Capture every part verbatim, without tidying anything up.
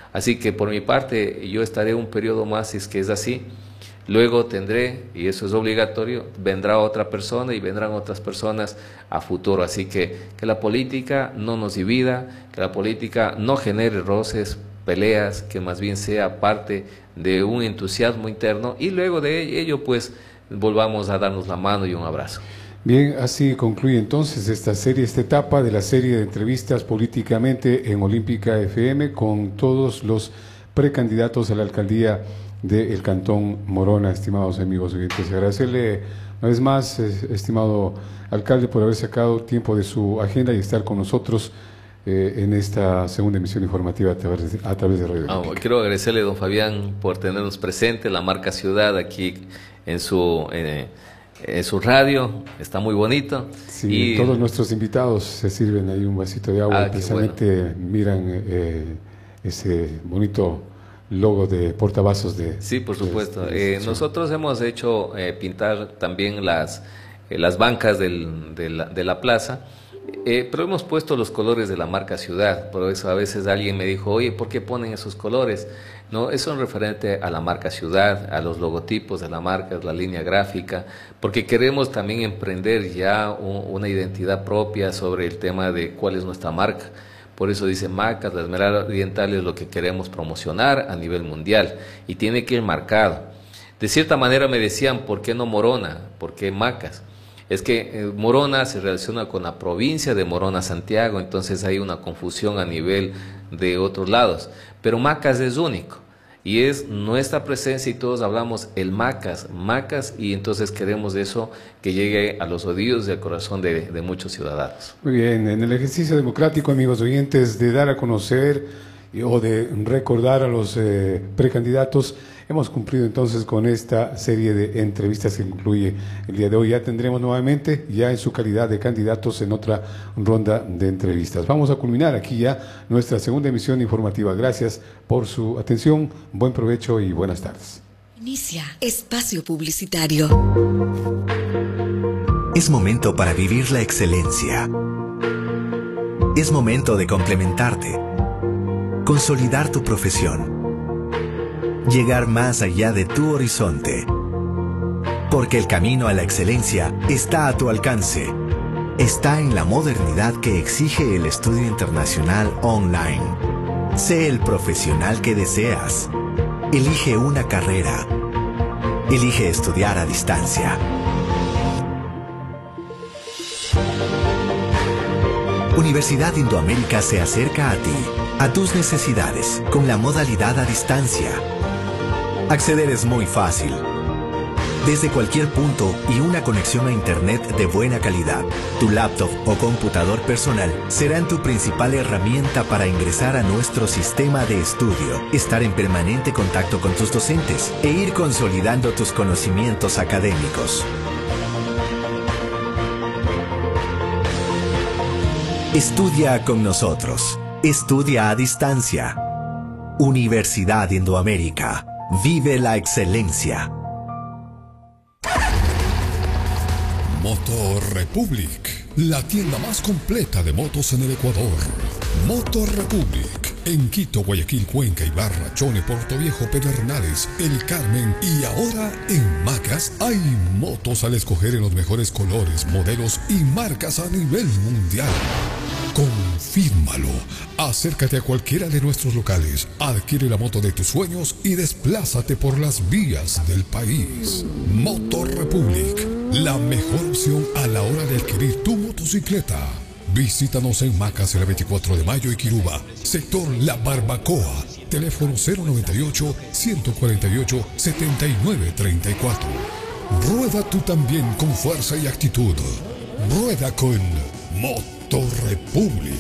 Así que por mi parte yo estaré un periodo más si es que es así. Luego tendré, y eso es obligatorio, vendrá otra persona y vendrán otras personas a futuro. Así que que la política no nos divida, que la política no genere roces, peleas, que más bien sea parte de un entusiasmo interno y luego de ello pues volvamos a darnos la mano y un abrazo. Bien, así concluye entonces esta serie, esta etapa de la serie de entrevistas políticamente en Olímpica F M con todos los precandidatos a la alcaldía del Cantón Morona, estimados amigos oyentes. Agradecerle una vez más, estimado alcalde, por haber sacado tiempo de su agenda y estar con nosotros eh, en esta segunda emisión informativa a través de, a través de Radio Ah, quiero agradecerle, don Fabián, por tenernos presente, la marca Ciudad aquí en su... Eh, en su radio, está muy bonito. Sí, y todos nuestros invitados se sirven ahí un vasito de agua, ah, y precisamente bueno. miran eh, ese bonito logo de portavasos de... Sí, por supuesto. De, de, de, eh, nosotros hemos hecho eh, pintar también las, eh, las bancas del, de, la, de la plaza, eh, pero hemos puesto los colores de la marca Ciudad. Por eso a veces alguien me dijo, oye, ¿por qué ponen esos colores? No, eso es referente a la marca Ciudad, a los logotipos de la marca, la línea gráfica, porque queremos también emprender ya un, una identidad propia sobre el tema de cuál es nuestra marca. Por eso dice Macas, la Esmeralda Oriental es lo que queremos promocionar a nivel mundial y tiene que ir marcado. De cierta manera me decían, ¿por qué no Morona? ¿Por qué Macas? Es que eh, Morona se relaciona con la provincia de Morona, Santiago, entonces hay una confusión a nivel de otros lados. Pero Macas es único y es nuestra presencia y todos hablamos el Macas, Macas, y entonces queremos eso que llegue a los oídos y al corazón de, de muchos ciudadanos. Muy bien, en el ejercicio democrático, amigos oyentes, de dar a conocer o de recordar a los eh, precandidatos, hemos cumplido entonces con esta serie de entrevistas que concluye el día de hoy. Ya tendremos nuevamente, ya en su calidad de candidatos, en otra ronda de entrevistas. Vamos a culminar aquí ya nuestra segunda emisión informativa. Gracias por su atención, buen provecho y buenas tardes. Inicia espacio publicitario. Es momento para vivir la excelencia. Es momento de complementarte, consolidar tu profesión, llegar más allá de tu horizonte. Porque el camino a la excelencia está a tu alcance. Está en la modernidad que exige el estudio internacional online. Sé el profesional que deseas. Elige una carrera. Elige estudiar a distancia. Universidad Indoamérica se acerca a ti, a tus necesidades, con la modalidad a distancia. Acceder es muy fácil. Desde cualquier punto y una conexión a internet de buena calidad, tu laptop o computador personal serán tu principal herramienta para ingresar a nuestro sistema de estudio, estar en permanente contacto con tus docentes e ir consolidando tus conocimientos académicos. Estudia con nosotros. Estudia a distancia. Universidad Indoamérica. Vive la excelencia. Motor Republic, la tienda más completa de motos en el Ecuador. Motor Republic, en Quito, Guayaquil, Cuenca, Ibarra, Chone, Portoviejo, Pedernales, El Carmen y ahora en Macas hay motos al escoger en los mejores colores, modelos y marcas a nivel mundial. Confírmalo. Acércate a cualquiera de nuestros locales, adquiere la moto de tus sueños y desplázate por las vías del país. Motor Republic, la mejor opción a la hora de adquirir tu motocicleta. Visítanos en Macas el veinticuatro de mayo y Quiruba, sector La Barbacoa. Teléfono cero noventa y ocho, ciento cuarenta y ocho, setenta y nueve treinta y cuatro. Rueda tú también con fuerza y actitud. Rueda con Motor Republic.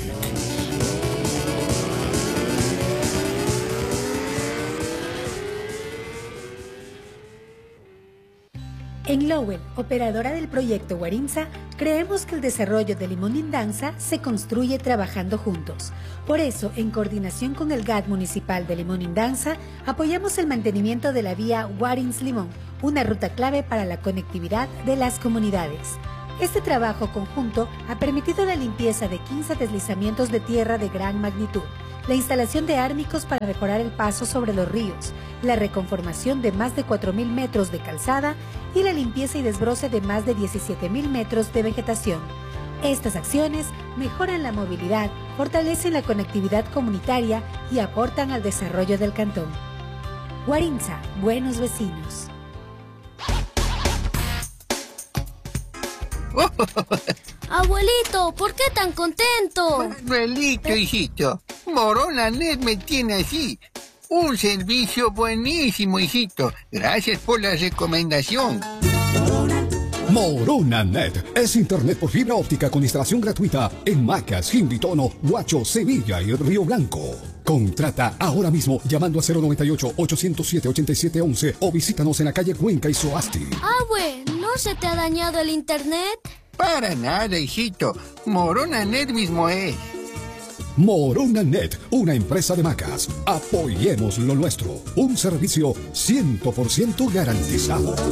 En Lowell, operadora del proyecto Guarinza, creemos que el desarrollo de Limonindanza se construye trabajando juntos. Por eso, en coordinación con el G A T Municipal de Limonindanza, apoyamos el mantenimiento de la vía Guarins-Limón, una ruta clave para la conectividad de las comunidades. Este trabajo conjunto ha permitido la limpieza de quince deslizamientos de tierra de gran magnitud, la instalación de ármicos para mejorar el paso sobre los ríos, la reconformación de más de cuatro mil metros de calzada y la limpieza y desbroce de más de diecisiete mil metros de vegetación. Estas acciones mejoran la movilidad, fortalecen la conectividad comunitaria y aportan al desarrollo del cantón. Guarinza, buenos vecinos. Abuelito, ¿por qué tan contento? Manuelito, hijito, Moronanet me tiene así. Un servicio buenísimo, hijito. Gracias por la recomendación. Moronanet es internet por fibra óptica con instalación gratuita en Macas, Jinvitono, Huacho, Sevilla y Río Blanco. Contrata ahora mismo llamando a cero noventa y ocho, ochocientos siete, ochenta y siete once o visítanos en la calle Cuenca y Soasti. Abue, ¿no se te ha dañado el internet? Para nada, hijito. Moronanet mismo es. Moronanet, una empresa de Macas. Apoyemos lo nuestro. Un servicio cien por ciento garantizado.